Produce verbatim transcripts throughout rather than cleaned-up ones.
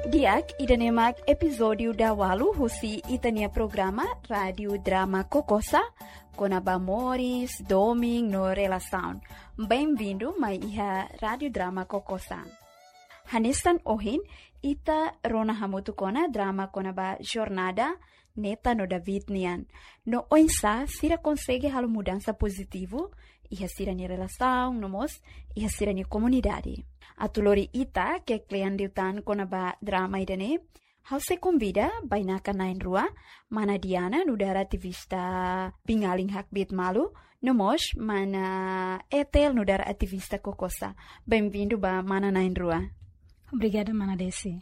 Diak idanemak episódio da Walu husi itania programa Rádio Drama Kokosa com abamores, doming no relação. Bem-vindo mai iha Rádio Drama Kokosa. Hanestan ohin ita rona hamutu kona drama kona ba jornada neta no David nian. No oinsa sira consegue halo mudança positivo iha sira ni relação nomos iha sira ni comunidade. A tulori ita que klean diutan kona ba drama idane hau se convida baina kanain rua mana Diana nudara ativista pingaling hakbit malu nomos mana Etel nudara ativista Kokosa. Bem-vindo ba mana nain rua. Obrigada, mana Desi.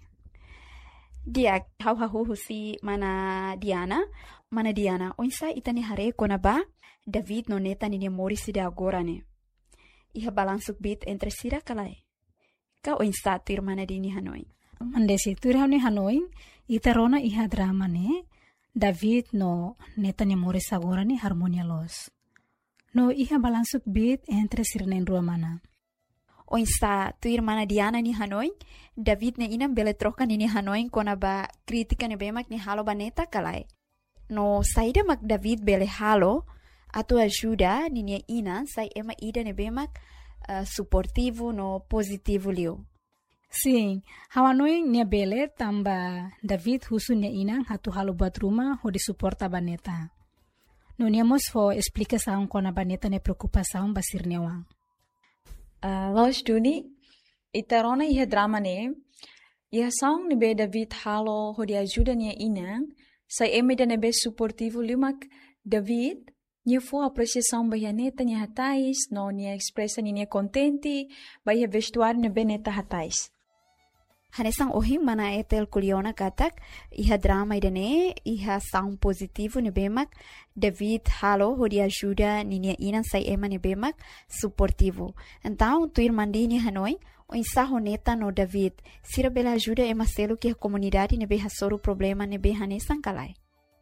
Dia hau hau husi mana Diana, mana Diana, onsa itani hare kona ba David no neta ni mori sida agora ne. Iha balansuk bit entre sira kalai. Ka onsa tuir mana dini Hanoi. Mana Desi, tuir hau ni Hanoi, ita rona iha drama ne, David no neta ni mori agora ne harmonia los. No iha balansuk bit entre sira nen rua mana. Onsa tuir mana Diana ni Hanoi, David ne inam bele troca ni Hanoi kona ba kritika ne bemak ni halo baneta kalai. No saida mak David bele halo, atu ajuda ni ni ina sai ema ida ne bemak uh, suportivo no positivo liu. Sim, Hanoi ni bele tamba David husu ni ina hatu halo bat rumah ho di suporta baneta. No niamos fo explicação kona baneta ne preocupação basir newang. Uh, Los Duni, itarona iha drama ne, iha saung nebe David halo ho di ajuda nia inang, sai eme da nebe suportivo limak David, nia fo apreciação bahia neta nia hatais, no nia expressa nia contenti, bahia vestuário nebe neta hatais. Hanesang ohing mana Etel kuliona katak, iha drama idane, iha saung positivo nebemak, David halo ho di ajuda ninia inan sai ema nebemak suportivo. Então, tuir mandi ni Hanoi, o insaho neta no David, sira bela ajuda ema selo que a comunidade nebe hasoro problema nebe hanesang kalai.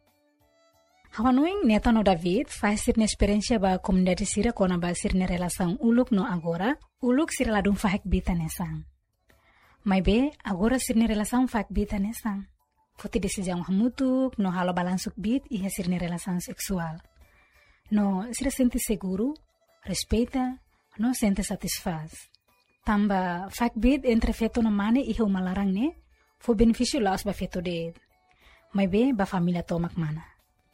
Hanoi neta no David faz sir na experiência ba comunidade sira kona ba sir na relação uluk no agora, uluk sira ladung fahek bita nesang. Mai be, agora sir ni relação fak bita nesang. Foti decisão hamutuk, no halo balansuk bit, iha sir ni relação sexual. No, sira sente seguro, respeita, no sente satisfaz. Tamba, fak bit entre feto na mane iha umalarang ne, fo benefício laos ba feto de. Mai be, ba família tomak mana.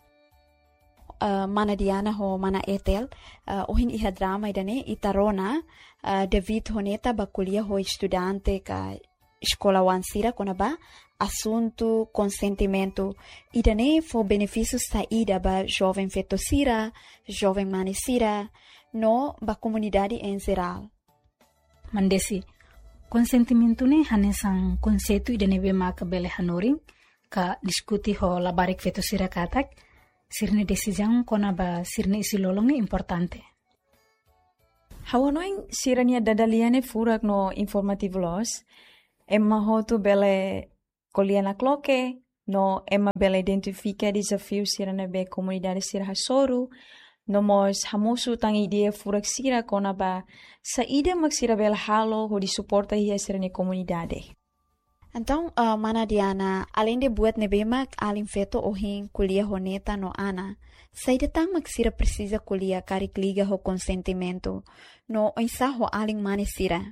Uh, mana Diana ho mana Etel, uh, ohin iha drama idane itarona, uh, David honeta ba kuliah ho estudante ka escola wansira kona ba assunto consentimento idane fo benefício saída ba jovem fetosira, jovem manesira, no ba comunidade em geral. Mandesi, consentimento ne hanesang konsetu idane be maka bele hanoring ka diskuti ho labarik fetosira katak, sirne decisão kona ba sirne isi lolong ni importante. Hawanoing sirania dadaliane furak no informativo los, emma hotu bele koliana kloke, no emma bele identifica desafio sirane be comunidade sira hasoru, no mos hamosu tang idea furak sira kona ba saída mak sira bele halo ho di suporta hia sirane comunidade. Então, uh, mana Diana, além de buat nebemak alin feto ohin kuliah honeta no ana, sai datang magsira precisa kuliah karik liga ho consentimento, no oinsa ho alin manesira.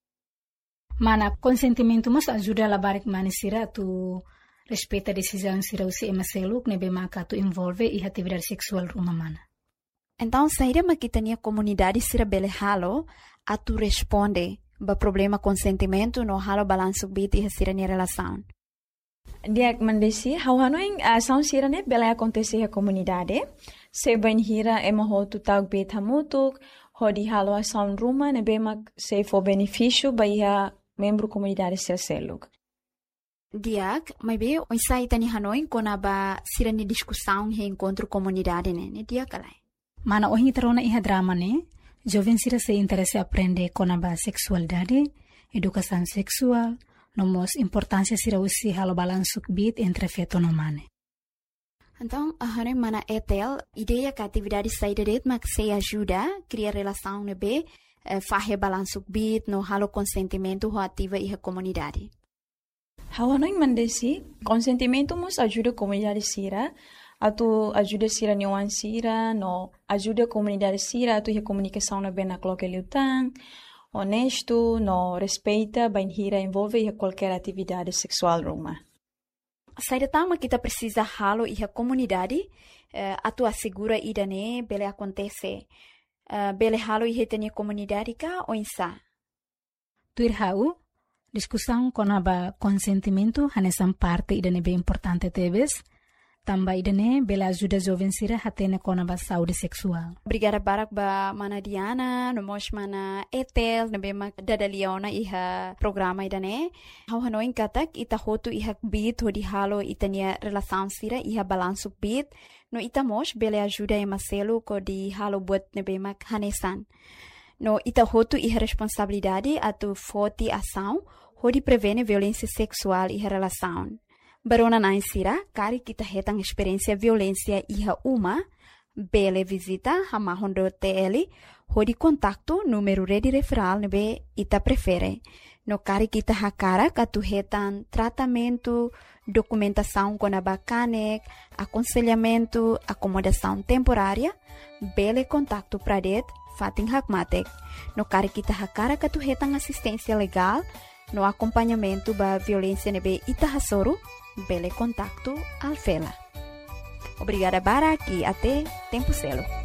Mana consentimento mas ajuda la barik manesira tu respeita decisão sira usi emaseluk nebemak tu envolve i atividade sexual rumah mana. Então, sai da makitania comunidade sira bele halo, a tu responde ba problema consentimento no halo balanço bit e sira ni relação. Diak mandesi hawanoing uh, saun sira ne bela acontece a comunidade, se ben hira ema ho tu tag bit hamutuk, ho di halo a saun ruma ne bemak se fo benefício ba ia membro comunidade sira seluk. Diak, mai be o sai tani Hanoi kona ba sira ni discussão he encontro comunidade ne, ne diak alai. Mana ohin terona iha drama ne, jovem sira se interesse aprende kona ba sexualidade, educação sexual, nomos importância sira usi halo balansuk bit entre feto no mane. Então, a Hanoi mana Etel, ideia que a atividade saída de mak se ajuda, criar relação ne be, fahe balansuk bit no halo consentimento ho ativa iha comunidade. Hawa não mandesi, consentimento nos ajuda a comunidade sira, atu ajuda sira nyawan sira, no ajuda a comunidade sira, atu a comunicação na bem na cloque liutang, honesto, no respeita, bem hira envolve a qualquer atividade sexual ruma. Sai tama kita precisa halo iha comunidade, uh, atu assegura ida ne bele acontece. Uh, bele halo iha tenia comunidade ka ou insa? Tuir hau, discussão com a consentimento hanesan parte idane bem importante teves, também idane bela ajuda jovem sira hatene com a saúde sexual. Obrigada barak ba mana Diana, no mos mana Etel, nabe mak dada Leona iha programa idane. Hau hanoin katak ita hotu iha bit hodi halo itania relação sira iha balanço bit, no ita mos bela ajuda e maselo ko di halo buat nabe mak hanesan. No ita hotu iha responsabilidade atu forte ação hodi prevene violência sexual iha relação. Barona na insira, kari kita hetang experiência violência iha uma, bele visita hama hondo T L, hodi contacto número rede referral nebe ita prefere. No kari kita hakara katu hetang tratamento, documentação com a bacanek, aconselhamento, acomodação temporária, bele contacto pradet, fating hakmatek. No kari kita hakara katu hetang assistência legal, no acompanhamento ba violência nebe ita hasoro, bele contacto alfela. Obrigada Barak e até tempo celo.